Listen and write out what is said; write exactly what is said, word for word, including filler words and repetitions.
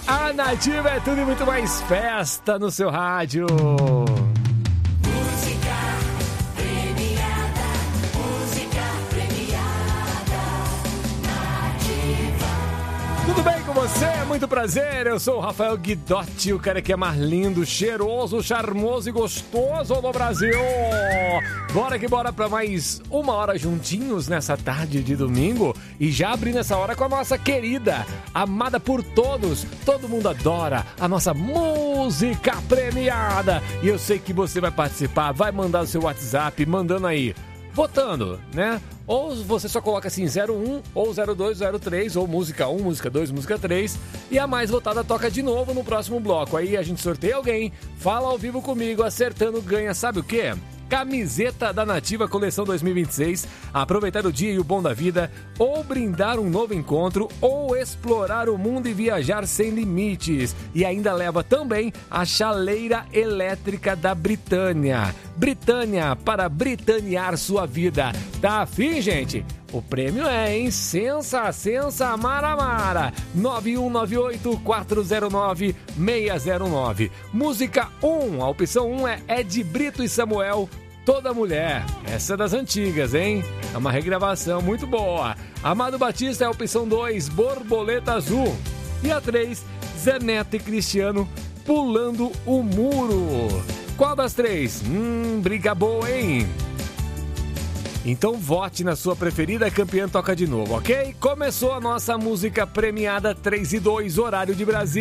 A Nativa é tudo e muito mais festa no seu rádio. Música premiada, música premiada, Nativa. Tudo bem com você? Muito prazer, eu sou o Rafael Guidotti, o cara que é mais lindo, cheiroso, charmoso e gostoso do Brasil. Bora que bora pra mais uma hora juntinhos nessa tarde de domingo e já abrindo essa hora com a nossa querida, amada por todos, todo mundo adora a nossa música premiada. E eu sei que você vai participar, vai mandar o seu WhatsApp, mandando aí, votando, né? Ou você só coloca assim zero um ou zero dois, zero três, ou música um, música dois, música três, e a mais votada toca de novo no próximo bloco. Aí a gente sorteia alguém, fala ao vivo comigo, acertando ganha, sabe o quê? Camiseta da Nativa Coleção dois mil e vinte e seis, aproveitar o dia e o bom da vida, ou brindar um novo encontro, ou explorar o mundo e viajar sem limites. E ainda leva também a chaleira elétrica da Britânia. Britânia, para britanear sua vida. Tá afim, gente? O prêmio é, hein? Sensa, sensa, mara, mara. nove um nove oito, quatro zero nove, seis zero nove. Música um, a opção um é Ed Brito e Samuel, Toda Mulher. Essa é das antigas, hein? É uma regravação muito boa. Amado Batista é a opção dois, Borboleta Azul. E a três, Zé Neto e Cristiano, Pulando o Muro. Qual das três? Hum, briga boa, hein? Então vote na sua preferida, campeã toca de novo, ok? Começou a nossa música premiada três e dois, horário de Brasília.